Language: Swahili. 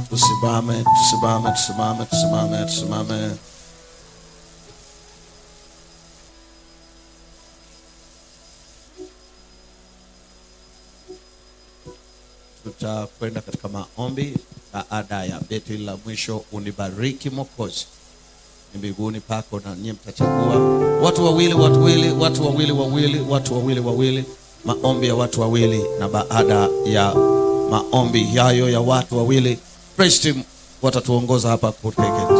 Tusimame, tusimame, tusimame, tusimame, tusimame. Tutakwenda katika maombi baada ya beti la mwisho, unibariki Mwokozi. Ni mbinguni pako na nyinyi mtachagua watu wawili, maombi ya watu wawili, na baada ya maombi hayo ya watu wawili, praise team watatuongoza hapa kuteketi.